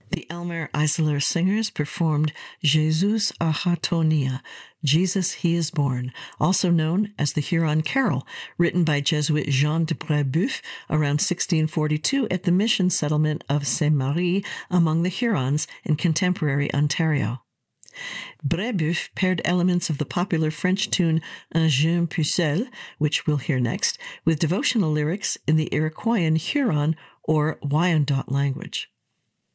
The Elmer Eisler Singers performed Jesus Ahatonia, Jesus He is Born, also known as the Huron Carol, written by Jesuit Jean de Brébeuf around 1642 at the mission settlement of Saint-Marie among the Hurons in contemporary Ontario. Brébeuf paired elements of the popular French tune Un jeune pucelle, which we'll hear next, with devotional lyrics in the Iroquoian Huron or Wyandot language.